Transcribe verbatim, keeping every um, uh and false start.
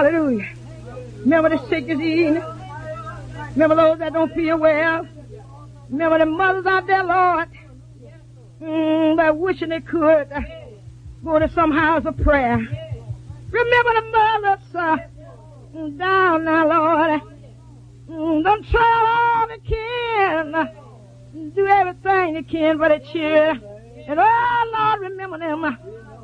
Hallelujah. Remember the sick is eating. Remember those that don't feel well. Remember the mothers out there, Lord, mm, that wishing they could uh, go to some house of prayer. Remember the mothers uh, down now, Lord. Mm, don't try all they can. Uh, do everything they can for the children. And oh, Lord, remember them. Uh,